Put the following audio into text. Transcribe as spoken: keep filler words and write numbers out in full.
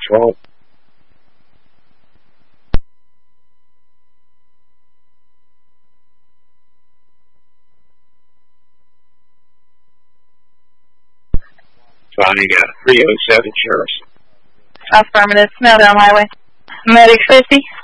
control. Finding uh, three oh seven Sheriff's. Affirmative. Meltdown Highway. Medic fifty.